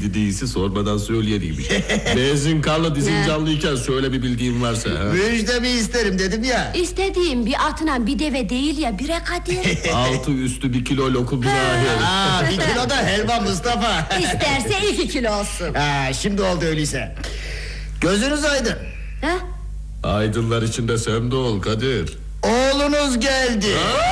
neydi değilse sormadan söyleyeyim. Benzin karlı dizin canlıyken söyle bir bildiğin varsa. Müjdemi isterim dedim ya. İstediğim bir atına bir deve değil ya bire Kadir. Altı üstü 1 kilo lokum zahir. 1 kilo da helva Mustafa. İsterse 2 kilo olsun. Şimdi oldu öyleyse. Gözünüz aydın. Ha? Aydınlar içinde sen de ol Kadir. Oğlunuz geldi.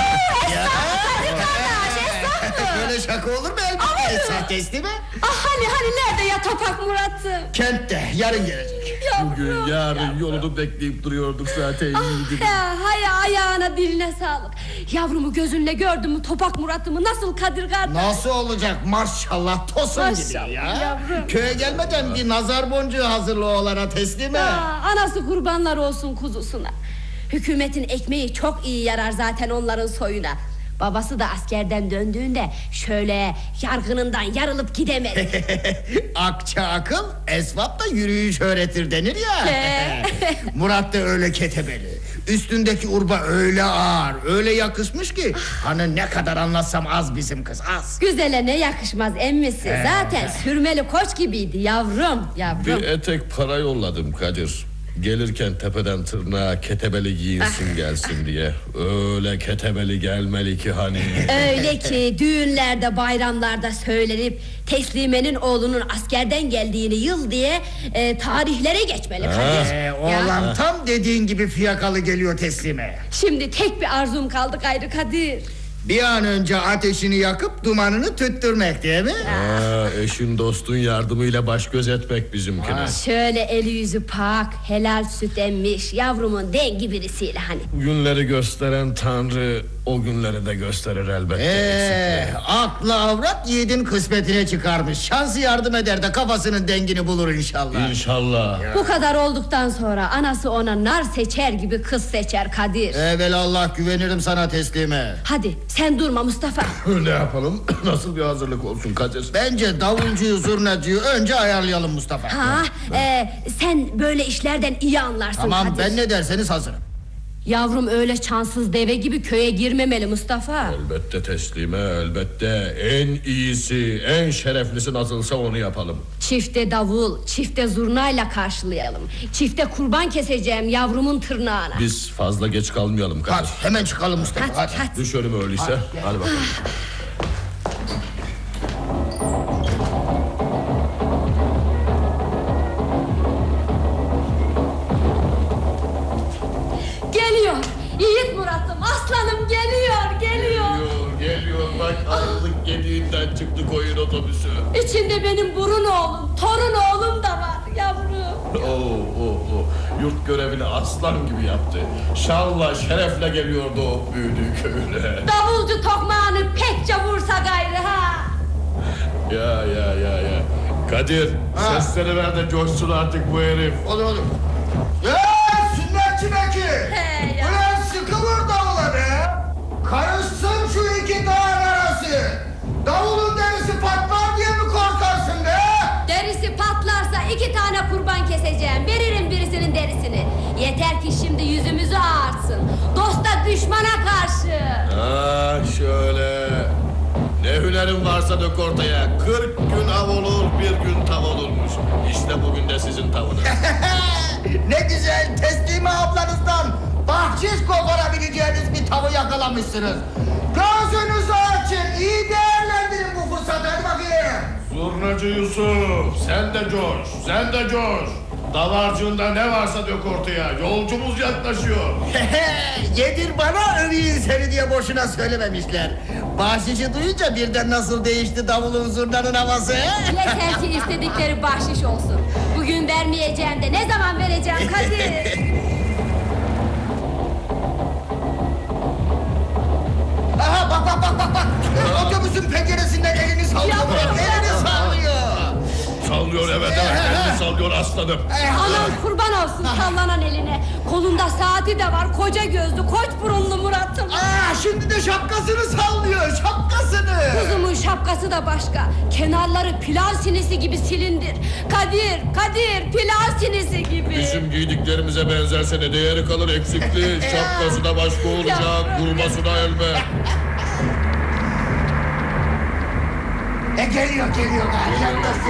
Böyle şaka olur mu elbette? Sen teslim mi? Hani nerede ya Topak Murat'ım? Kentte yarın gelecek. Bugün yarın yolunu bekleyip duruyorduk zaten. Hay ayağına diline sağlık. Yavrumu gözünle gördün mü Topak Murat'ımı nasıl Kadir kardeş? Nasıl olacak maşallah tosun gibi ya. Yavrum. Köye gelmeden bir nazar boncuğu hazırla oğlana teslim mi? Anası kurbanlar olsun kuzusuna. Hükümetin ekmeği çok iyi yarar zaten onların soyuna. Babası da askerden döndüğünde şöyle yargınından yarılıp gidemedi. Akça akıl esvap da yürüyüş öğretir denir ya. Murat da öyle ketebeli. Üstündeki urba öyle ağır, öyle yakışmış ki hani ne kadar anlatsam az bizim kız az. Güzele ne yakışmaz emmisi. Zaten sürmeli koç gibiydi yavrum. Bir etek para yolladım Kadir. Gelirken tepeden tırnağa ketebeli giyinsin gelsin diye. Öyle ketebeli gelmeli ki hani. Öyle ki düğünlerde bayramlarda söylenip Teslime'nin oğlunun askerden geldiğini yıl diye tarihlere geçmeli Kadir. Oğlan tam dediğin gibi fiyakalı geliyor Teslime. Şimdi tek bir arzum kaldı gayrı Kadir. Bir an önce ateşini yakıp dumanını tüttürmek değil mi? Eşin dostun yardımıyla baş göz etmek bizimkine. Şöyle eli yüzü pak, helal süt emmiş yavrumun dengi birisiyle hani. Günleri gösteren Tanrı o günleri de gösterir elbette. Aklı avrat yiğidin kısmetine çıkarmış. Şansı yardım eder de kafasının dengini bulur inşallah. İnşallah. Bu kadar olduktan sonra anası ona nar seçer gibi kız seçer Kadir. Evelallah güvenirim sana Teslime. Hadi sen durma Mustafa. Ne yapalım? Nasıl bir hazırlık olsun Kadir? Bence davulcuyu zurnacıyı önce ayarlayalım Mustafa. Sen böyle işlerden iyi anlarsın Tamam Kadir. ben ne derseniz hazırım. Yavrum öyle çansız deve gibi köye girmemeli Mustafa. Elbette Teslime elbette. En iyisi en şereflisi nasılsa onu yapalım. Çifte davul çifte zurnayla karşılayalım. Çifte kurban keseceğim yavrumun tırnağına. Biz fazla geç kalmayalım Kadir. Hadi hemen çıkalım Mustafa hadi. Düş önüme öyleyse. Hadi bakalım. Geliyor Yiğit Murat'ım aslanım geliyor. Geliyor bak ayrılık gediğinden çıktı koyun otobüsü. İçinde benim burun oğlum torun oğlum da var yavrum. Yurt görevini aslan gibi yaptı. Şanla şerefle geliyordu o büyüdüğü köyüne. Davulcu tokmağını pekçe vursa gayrı ha. Ya Kadir sesleri ver de coşsun artık bu herif. Olur sünnetçi Bekir. Ulan sıkı vur davula be. Karışsın şu iki dağın arası. Davulun derisi patlar diye mi korkarsın be? Derisi patlarsa 2 tane kurban keseceğim. Veririm birisinin derisini. Yeter ki şimdi yüzümüzü ağartsın. Dosta düşmana karşı. Şöyle. Ne hünerin varsa dök ortaya. 40 gün av olur, bir gün tav olurmuş. İşte bugün de sizin tavınız. Ne güzel Teslime ablanızdan bahşiş koparabileceğiniz bir tavı yakalamışsınız. Gözünüzü açın, iyi değerlendirin bu fırsatı, hadi bakayım. Zurnacı Yusuf, sen de coş. Davarcığında ne varsa dök ortaya. Yolcumuz yaklaşıyor. Yedir bana öveyim seni diye boşuna söylememişler. Bahşişi duyunca birden nasıl değişti davulun zurnanın havası. Yeter ki istedikleri bahşiş olsun. Bugün vermeyeceğim de ne zaman vereceğim Kadir? Aha bak. Otobüsün penceresinden elini sallıyor. Sallıyor evet elini sallıyor aslanım. Anam kurban olsun sallanan eline. Kolunda saati de var koca gözlü koç burunlu Murat'ım. Şimdi de şapkasını sallıyor şapkasını. Kuzumun şapkası da başka. Kenarları pilav sinisi gibi silindir. Kadir pilav sinisi gibi. Bizim giydiklerimize benzerse ne değeri kalır eksikli. Şapkası da başka olacak. Kurması da elbet. Geliyor galiba.